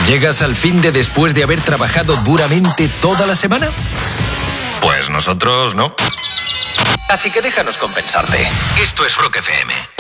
¿Llegas al finde después de haber trabajado duramente toda la semana? Pues nosotros no. Así que déjanos compensarte. Esto es Rock FM.